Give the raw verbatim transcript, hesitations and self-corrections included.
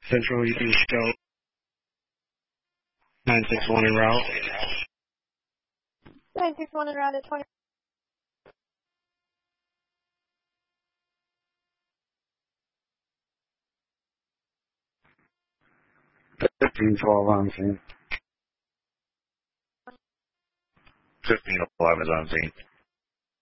Central, you can show nine six one en route. nine six one en route at twenty. fifteen twelve on scene. fifteen eleven is on scene.